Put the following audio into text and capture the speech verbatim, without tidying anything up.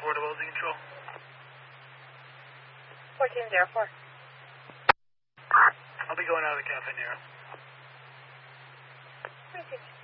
four to Wellesley Control. fourteen zero four. I'll be going out of the Cafe Nero. Thank you.